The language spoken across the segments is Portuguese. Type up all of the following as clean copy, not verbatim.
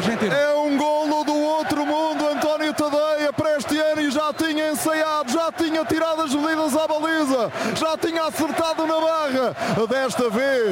argentino. É um golo do outro mundo. António Tadeia Prestiani já tinha ensaiado, já tinha tirado as medidas à baliza, já tinha acertado na barra. Desta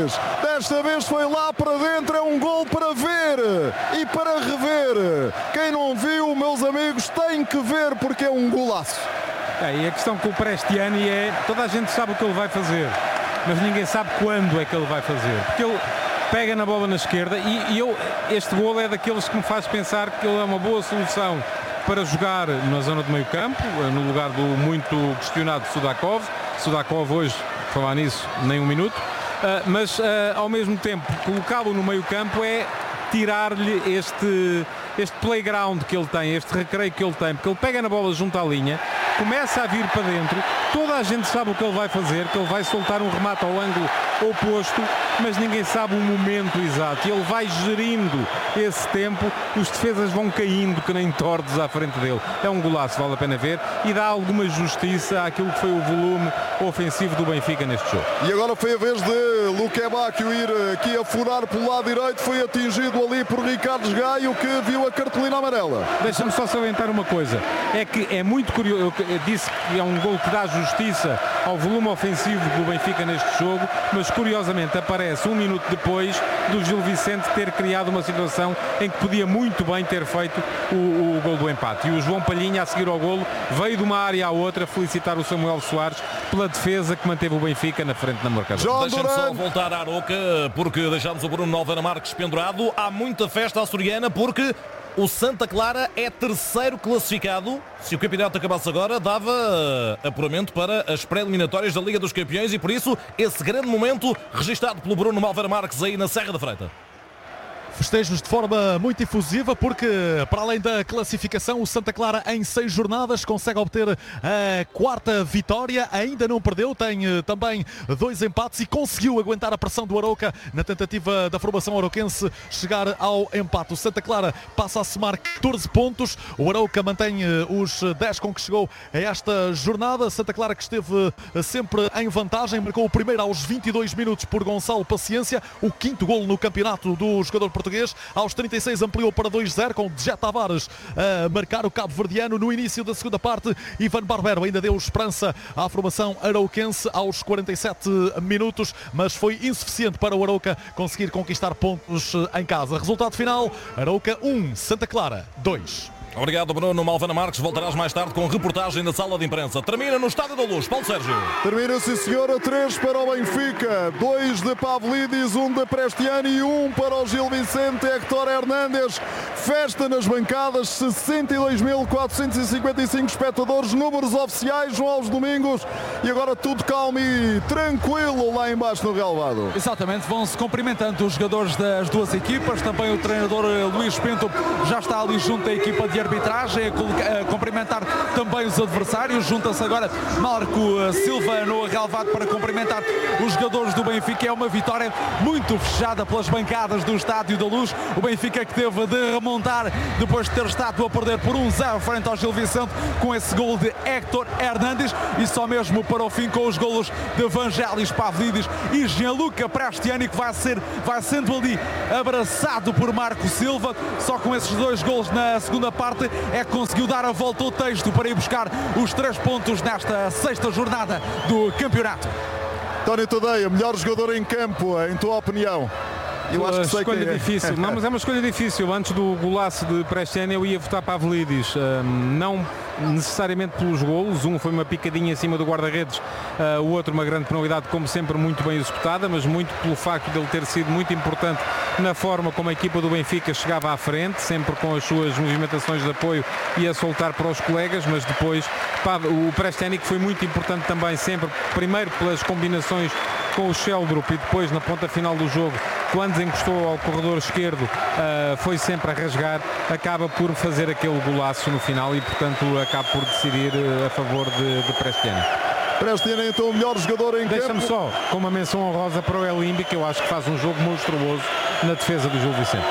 vez foi lá para dentro. É um golo para ver e para rever. Quem não viu, meus amigos, tem que ver, porque é um golaço. E a questão com o Prestiani é, toda a gente sabe o que ele vai fazer, mas ninguém sabe quando é que ele vai fazer, porque ele pega na bola na esquerda e este golo é daqueles que me faz pensar que ele é uma boa solução para jogar na zona de meio campo, no lugar do muito questionado Sudakov hoje, falar nisso, nem um minuto, mas ao mesmo tempo colocá-lo no meio campo é tirar-lhe este playground que ele tem, este recreio que ele tem, porque ele pega na bola junto à linha, começa a vir para dentro, toda a gente sabe o que ele vai fazer, que ele vai soltar um remate ao ângulo oposto, mas ninguém sabe o momento exato, e ele vai gerindo esse tempo, os defesas vão caindo que nem tordos à frente dele. É um golaço, vale a pena ver, e dá alguma justiça àquilo que foi o volume ofensivo do Benfica neste jogo. E agora foi a vez de Luque Bacchio ir aqui a furar pelo lado direito, foi atingido ali por Ricardo Gaio, que viu a cartolina amarela. Deixa-me só salientar uma coisa, é que é muito curioso, eu disse que é um gol que dá justiça ao volume ofensivo do Benfica neste jogo, mas curiosamente aparece um minuto depois do Gil Vicente ter criado uma situação em que podia muito bem ter feito o gol do empate. E o João Palhinha, a seguir ao golo, veio de uma área à outra felicitar o Samuel Soares pela defesa que manteve o Benfica na frente na marcadora. Deixa-me só voltar à Arouca, porque deixámos o Bruno Alvena Marques pendurado. Há muita festa açoriana, porque o Santa Clara é terceiro classificado. Se o campeonato acabasse agora, dava apuramento para as pré-eliminatórias da Liga dos Campeões, e por isso esse grande momento registado pelo Bruno Alvena Marques aí na Serra da Freita. Festejos de forma muito efusiva, porque para além da classificação, o Santa Clara em 6 jornadas consegue obter a 4ª vitória, ainda não perdeu, tem também 2 empates e conseguiu aguentar a pressão do Arouca na tentativa da formação arauquense chegar ao empate. O Santa Clara passa a somar 14 pontos, o Arouca mantém os 10 com que chegou a esta jornada. Santa Clara que esteve sempre em vantagem, marcou o primeiro aos 22 minutos por Gonçalo Paciência, o 5º golo no campeonato do jogador português. Aos 36 ampliou para 2-0 com Djet Tavares a marcar o cabo-verdiano. No início da segunda parte, Ivan Barbero ainda deu esperança à formação arauquense aos 47 minutos, mas foi insuficiente para o Arouca conseguir conquistar pontos em casa. Resultado final, Arouca 1, Santa Clara 2. Obrigado, Bruno Alvena Marques. Voltarás mais tarde com reportagem da sala de imprensa. Termina no Estádio da Luz. Paulo Sérgio. Termina, sim senhora, 3 para o Benfica, 2 de Pavlidis, 1 de Prestiani e 1 para o Gil Vicente. Héctor Hernández, festa nas bancadas, 62.455 espectadores, números oficiais, João aos domingos, e agora tudo calmo e tranquilo lá embaixo no relvado. Exatamente, vão-se cumprimentando os jogadores das duas equipas, também o treinador Luís Pinto já está ali junto à equipa de arbitragem a cumprimentar também os adversários. Junta-se agora Marco Silva no relvado para cumprimentar os jogadores do Benfica. É uma vitória muito fechada pelas bancadas do Estádio da Luz. O Benfica que teve de remontar depois de ter estado a perder por 1-0 frente ao Gil Vicente com esse gol de Héctor Hernández, e só mesmo para o fim com os golos de Vangelis Pavlidis e Gianluca Prestiani, que vai sendo ali abraçado por Marco Silva. Só com esses 2 golos na segunda parte é que conseguiu dar a volta ao texto para ir buscar os 3 pontos nesta 6ª jornada do campeonato. António Tadeia, melhor jogador em campo, em tua opinião? Eu acho que escolha difícil. Não, mas é uma escolha difícil. Antes do golaço de Prestiani eu ia votar para Pavlidis, não necessariamente pelos golos. Um foi uma picadinha em cima do guarda-redes, o outro uma grande penalidade, como sempre muito bem executada, mas muito pelo facto de ele ter sido muito importante na forma como a equipa do Benfica chegava à frente, sempre com as suas movimentações de apoio e a soltar para os colegas. Mas depois o Prestiani, que foi muito importante também, sempre primeiro pelas combinações com o Sheldrup e depois na ponta final do jogo, quando encostou ao corredor esquerdo, foi sempre a rasgar, acaba por fazer aquele golaço no final e portanto acaba por decidir a favor de Prestiani. Prestiani então o melhor jogador em campo. Deixa-me só com uma menção honrosa para o Elimbi, que eu acho que faz um jogo monstruoso na defesa do Gil Vicente.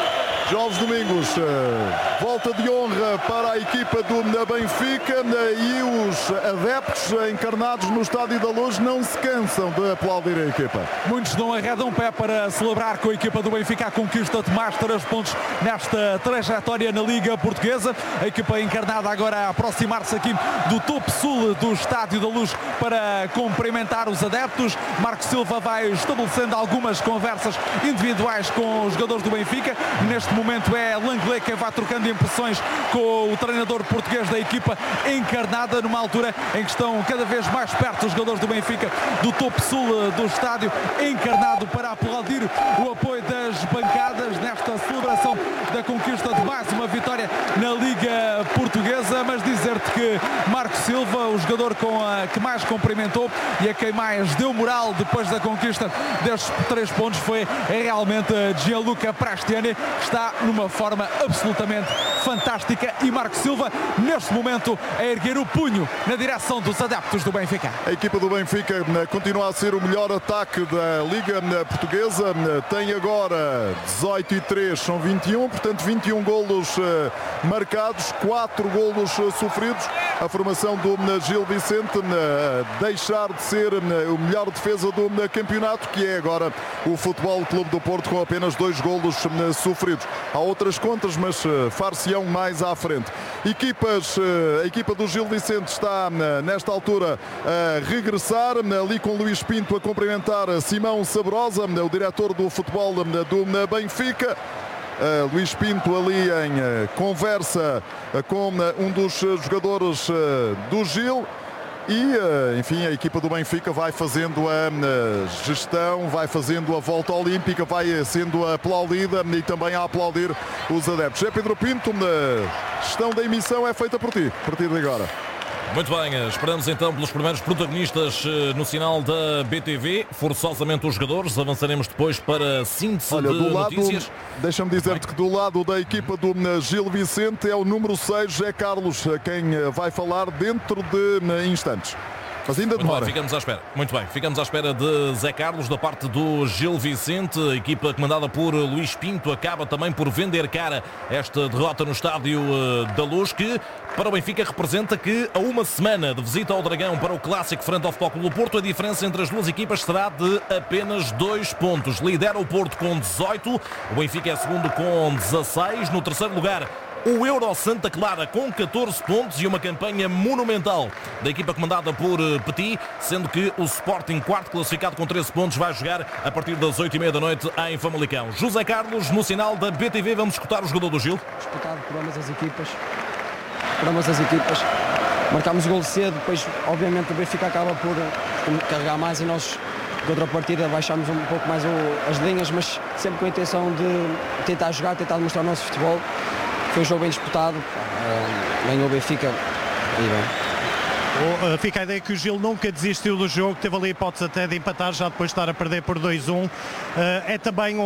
Já aos domingos, volta de honra para a equipa do Benfica e os adeptos encarnados no Estádio da Luz não se cansam de aplaudir a equipa. Muitos não arredam pé para celebrar com a equipa do Benfica a conquista de mais 3 pontos nesta trajetória na Liga Portuguesa. A equipa encarnada agora a aproximar-se aqui do topo sul do Estádio da Luz para cumprimentar os adeptos. Marco Silva vai estabelecendo algumas conversas individuais com os jogadores do Benfica. Neste momento é Langley quem vai trocando impressões com o treinador português da equipa encarnada, numa altura em que estão cada vez mais perto os jogadores do Benfica do topo sul do estádio encarnado para aplaudir o apoio das bancadas nesta celebração da conquista de mais uma vitória na Liga Portuguesa. Mas dizer-te que Marco Silva, o jogador que mais cumprimentou e a quem mais deu moral depois da conquista destes 3 pontos foi realmente Gianluca Prestiani, que está numa forma absolutamente fantástica, e Marco Silva neste momento a erguer o punho na direção dos adeptos do Benfica. A equipa do Benfica continua a ser o melhor ataque da Liga Portuguesa, tem agora 18-3, são 21, portanto 21 golos marcados, 4 golos sofridos. A formação do Gil Vicente deixar de ser o melhor defesa do campeonato, que é agora o Futebol Clube do Porto, com apenas 2 golos sofridos. Há outras contas, mas far-se-ão mais à frente. A equipa do Gil Vicente está nesta altura a regressar, ali com Luís Pinto a cumprimentar Simão Sabrosa, o diretor do futebol do Benfica. Luís Pinto ali em conversa com um dos jogadores do Gil. E, enfim, a equipa do Benfica vai fazendo a gestão, vai fazendo a volta olímpica, vai sendo aplaudida e também a aplaudir os adeptos. É Pedro Pinto, a gestão da emissão é feita por ti, a partir de agora. Muito bem, esperamos então pelos primeiros protagonistas no sinal da BTV, forçosamente os jogadores, avançaremos depois para a síntese de notícias. Deixa-me dizer-te que do lado da equipa do Gil Vicente é o número 6, José Carlos, quem vai falar dentro de instantes. Mas ainda demora. Bem, ficamos à espera. Muito bem, ficamos à espera de Zé Carlos da parte do Gil Vicente. A equipa comandada por Luís Pinto acaba também por vender cara esta derrota no Estádio da Luz, que para o Benfica representa que a uma semana de visita ao Dragão para o clássico frente ao Futebol Clube do Porto, a diferença entre as duas equipas será de apenas 2 pontos. Lidera o Porto com 18, o Benfica é segundo com 16. No terceiro lugar, o Euro Santa Clara com 14 pontos e uma campanha monumental da equipa comandada por Petit, sendo que o Sporting, quarto classificado com 13 pontos, vai jogar a partir das 8h30 da noite em Famalicão. José Carlos, no sinal da BTV, vamos escutar o jogador do Gil. Disputado por ambas as equipas. Marcámos o gol cedo, depois obviamente o Benfica acaba por carregar mais e nós, contra a partida, baixámos um pouco mais as linhas, mas sempre com a intenção de tentar jogar, tentar mostrar o nosso futebol. Foi um jogo bem disputado, ganhou o Benfica e bem. Fica a ideia que o Gil nunca desistiu do jogo, teve ali a hipótese até de empatar já depois de estar a perder por 2-1. É também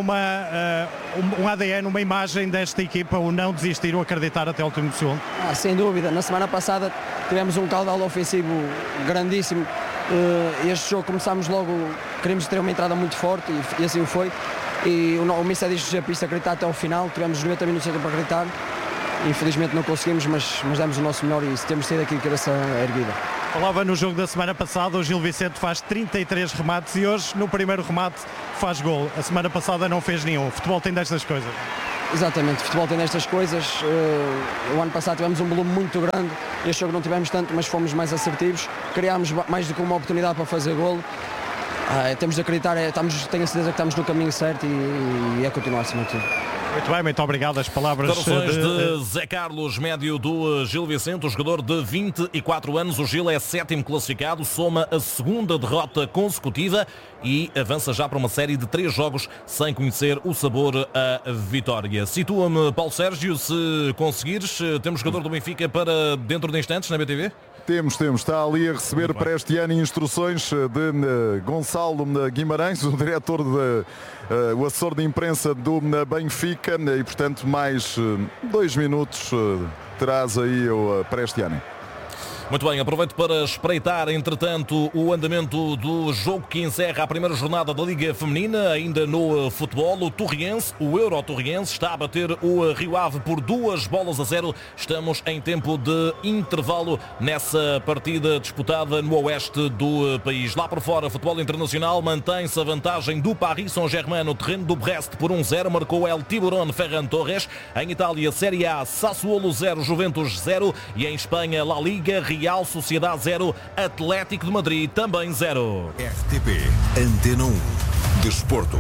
um ADN, uma imagem desta equipa, o não desistir, o acreditar até o último segundo. Sem dúvida, na semana passada tivemos um caudal ofensivo grandíssimo. Este jogo começámos logo, queríamos ter uma entrada muito forte e assim o foi. E o Mister diz-nos a acreditar até ao final, tivemos 90 minutos para acreditar. Infelizmente não conseguimos, mas demos o nosso melhor e temos sido aqui de cabeça erguida. Falava no jogo da semana passada, o Gil Vicente faz 33 remates e hoje no primeiro remate faz gol. A semana passada não fez nenhum. O futebol tem destas coisas. Exatamente, o futebol tem destas coisas. O ano passado tivemos um volume muito grande, este jogo não tivemos tanto, mas fomos mais assertivos. Criámos mais do que uma oportunidade para fazer golo. Temos de acreditar, tenho a certeza que estamos no caminho certo e é continuar acima de tudo. Muito bem, muito obrigado. As palavras de Zé Carlos, médio do Gil Vicente, o jogador de 24 anos. O Gil é 7º classificado, soma a segunda derrota consecutiva e avança já para uma série de 3 jogos sem conhecer o sabor à vitória. Situa-me, Paulo Sérgio, se conseguires, temos jogador do Benfica para dentro de instantes na BTV? Temos. Está ali a receber para este ano instruções de Gonçalo Guimarães, o diretor, o assessor de imprensa do Benfica, e portanto mais 2 minutos terás aí para este ano. Muito bem, aproveito para espreitar, entretanto, o andamento do jogo que encerra a primeira jornada da Liga Feminina, ainda no futebol. O Torriense, o Euro Torriense, está a bater o Rio Ave por 2-0. Estamos em tempo de intervalo nessa partida disputada no oeste do país. Lá por fora, futebol internacional, mantém-se a vantagem do Paris Saint-Germain no terreno do Brest por 1-0. Marcou El Tiburón Ferran Torres. Em Itália, Série A, Sassuolo 0, Juventus 0. E em Espanha, La Liga, Real Sociedade 0, Atlético de Madrid também 0. RTP Antena 1 Desporto.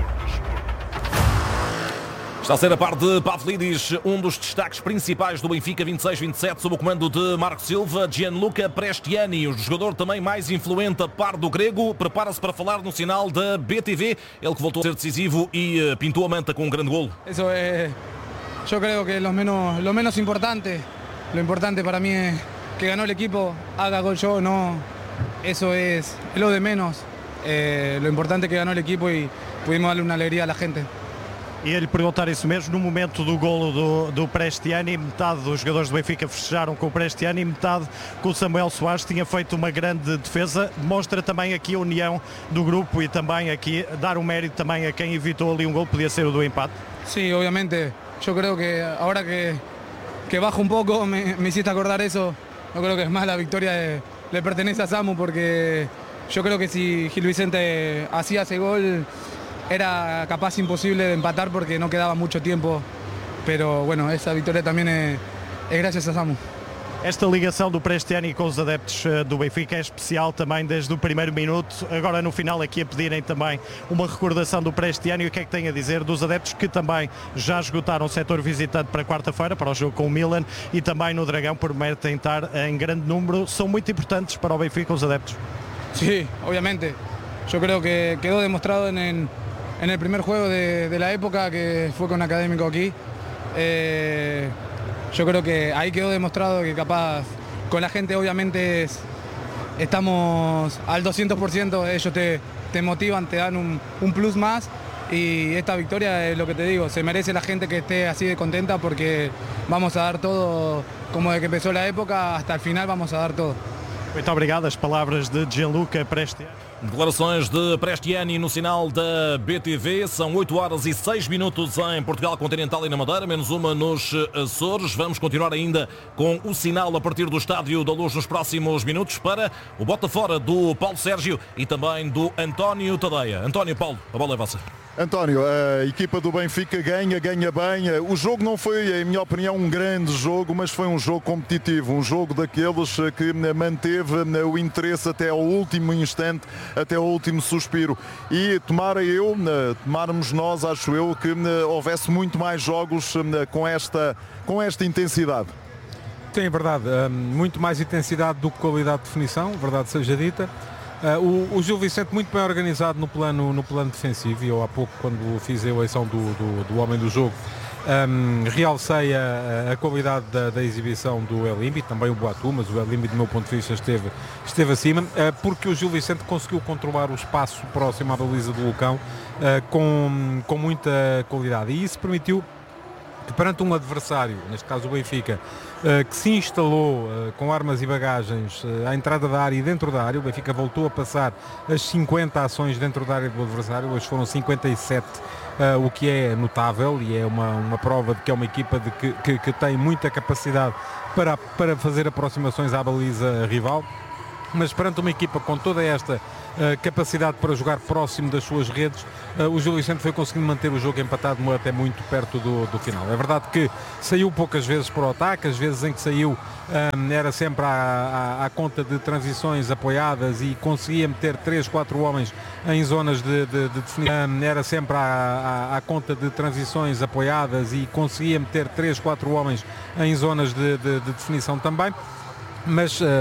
Está a ser a par de Pavlidis, um dos destaques principais do Benfica 26-27, sob o comando de Marco Silva. Gianluca Prestiani, o jogador também mais influente a par do grego, prepara-se para falar no sinal da BTV. Ele que voltou a ser decisivo e pintou a manta com um grande golo. Eso es, yo creo que lo menos importante. Lo importante para mí es que ganó el equipo, haga gol yo, no. Eso es lo de menos. Lo importante es que ganó el equipo y pudimos darle una alegría a la gente. E ele perguntar isso mesmo, no momento do golo do Prestiani, metade dos jogadores do Benfica festejaram com o Prestiani e metade com o Samuel Soares. Tinha feito uma grande defesa, demonstra também aqui a união do grupo e também aqui dar um mérito também a quem evitou ali um golo, podia ser o do empate. Sí, obviamente, yo creo que ahora que bajo un poco me hiciste acordar eso, yo creo que es más la victoria le pertenece a Samu, porque yo creo que si Gil Vicente hacía ese gol era capaz imposible de empatar porque no quedaba mucho tiempo, pero bueno, esa victoria también es gracias a Samu. Esta ligação do Prestiani com os adeptos do Benfica é especial também desde o primeiro minuto. Agora no final aqui a pedirem também uma recordação do Prestiani. O que é que tem a dizer dos adeptos que também já esgotaram o setor visitante para quarta-feira, para o jogo com o Milan, e também no Dragão prometem estar em grande número. São muito importantes para o Benfica os adeptos. Sí, obviamente. Yo creo que quedó demostrado en el primer juego de la época que fue con Académico aquí. Yo creo que ahí quedó demostrado que capaz con la gente obviamente estamos al 200%, ellos te motivan, te dan un plus más, y esta victoria es lo que te digo, se merece la gente que esté así de contenta porque vamos a dar todo, como de que empezó la época hasta el final vamos a dar todo. Muito obrigado, as palavras de Gianluca Prestiani. Declarações de Prestiani no sinal da BTV. São 8h06 em Portugal Continental e na Madeira, menos uma nos Açores. Vamos continuar ainda com o sinal a partir do Estádio da Luz nos próximos minutos para o bota fora do Paulo Sérgio e também do António Tadeia. António, Paulo, a bola é vossa. António, a equipa do Benfica ganha bem. O jogo não foi, em minha opinião, um grande jogo, mas foi um jogo competitivo, um jogo daqueles que manteve o interesse até ao último instante, até ao último suspiro. E tomáramos nós, acho eu, que houvesse muito mais jogos com esta intensidade. Sim, é verdade. Muito mais intensidade do que qualidade de definição, verdade seja dita. O Gil Vicente muito bem organizado no plano defensivo, e eu há pouco, quando fiz a eleição do homem do jogo, realcei a qualidade da exibição do Elimbi, também o Boatu, mas o Elimbi do meu ponto de vista esteve acima, porque o Gil Vicente conseguiu controlar o espaço próximo à baliza do Lucão com muita qualidade, e isso permitiu que perante um adversário, neste caso o Benfica, que se instalou com armas e bagagens à entrada da área e dentro da área, o Benfica voltou a passar as 50 ações dentro da área do adversário, hoje foram 57, o que é notável e é uma prova de que é uma equipa que tem muita capacidade para fazer aproximações à baliza rival, mas perante uma equipa com toda esta capacidade para jogar próximo das suas redes, o Gil Vicente foi conseguindo manter o jogo empatado até muito perto do final. É verdade que saiu poucas vezes para o ataque, as vezes em que saiu era sempre à conta de transições apoiadas e conseguia meter 3-4 homens em zonas de definição. Era sempre à conta de transições apoiadas e conseguia meter 3-4 homens em zonas de definição também, mas